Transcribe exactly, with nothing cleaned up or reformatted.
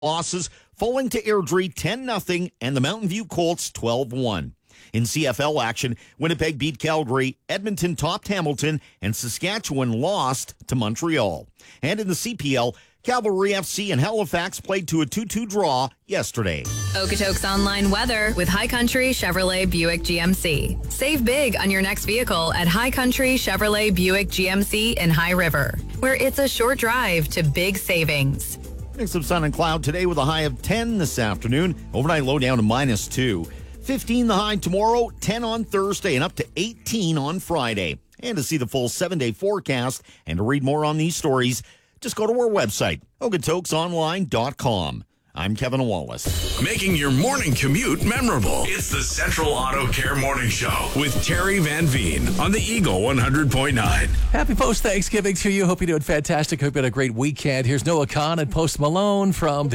losses, falling to Airdrie ten nothing and the Mountain View Colts twelve one. In C F L action, Winnipeg beat Calgary, Edmonton topped Hamilton, and Saskatchewan lost to Montreal. And in the C P L, Cavalry F C and Halifax played to a two two draw yesterday. Okotoks Online Weather with High Country Chevrolet Buick G M C. Save big on your next vehicle at High Country Chevrolet Buick G M C in High River, where it's a short drive to big savings. Mix of sun and cloud today with a high of ten this afternoon. Overnight low down to minus two. fifteen the high tomorrow, ten on Thursday, and up to eighteen on Friday. And to see the full seven-day forecast and to read more on these stories, just go to our website, Okotoks Online dot com. I'm Kevin Wallace. Making your morning commute memorable. It's the Central Auto Care Morning Show with Terry Van Veen on the Eagle one hundred point nine. Happy post-Thanksgiving to you. Hope you're doing fantastic. Hope you had a great weekend. Here's Noah Khan and Post Malone from